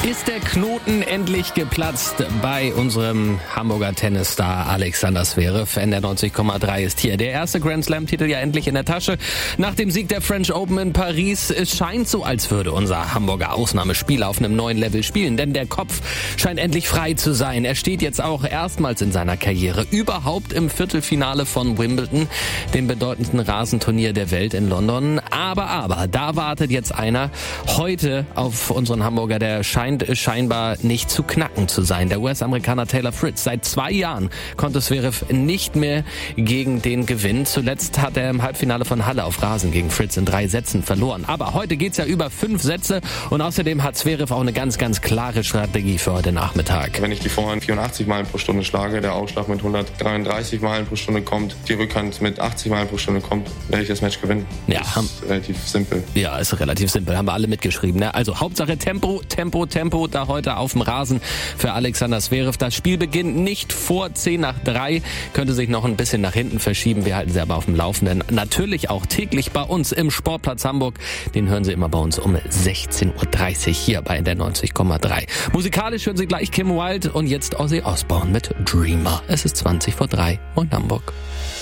Ist der Knoten endlich geplatzt bei unserem Hamburger Tennisstar Alexander Zverev? NDR 90,3 ist hier. Der erste Grand Slam-Titel ja endlich in der Tasche. Nach dem Sieg der French Open in Paris. Es scheint so, als würde unser Hamburger Ausnahmespieler auf einem neuen Level spielen. Denn der Kopf scheint endlich frei zu sein. Er steht jetzt auch erstmals in seiner Karriere überhaupt im Viertelfinale von Wimbledon, dem bedeutendsten Rasenturnier der Welt in London. Aber, da wartet jetzt einer heute auf unseren Hamburger, der scheint scheinbar nicht zu knacken zu sein. Der US-Amerikaner Taylor Fritz. Seit 2 Jahren konnte Zverev nicht mehr gegen den gewinnen. Zuletzt hat er im Halbfinale von Halle auf Rasen gegen Fritz in 3 Sätzen verloren. Aber heute geht's ja über 5 Sätze und außerdem hat Zverev auch eine ganz klare Strategie für heute Nachmittag. Wenn ich die Vorhand 84 Meilen pro Stunde schlage, der Aufschlag mit 133 Meilen pro Stunde kommt, die Rückhand mit 80 Meilen pro Stunde kommt, werde ich das Match gewinnen. Ja, das ist relativ simpel. Ja, ist relativ simpel. Haben wir alle mitgeschrieben. Ne? Also Hauptsache Tempo da heute auf dem Rasen für Alexander Zverev. Das Spiel beginnt nicht vor 10 nach 3, könnte sich noch ein bisschen nach hinten verschieben. Wir halten Sie aber auf dem Laufenden. Natürlich auch täglich bei uns im Sportplatz Hamburg. Den hören Sie immer bei uns um 16.30 Uhr hier bei der 90,3. Musikalisch hören Sie gleich Kim Wilde und jetzt Ozzy Osbourne mit Dreamer. Es ist 20 vor 3 und Hamburg.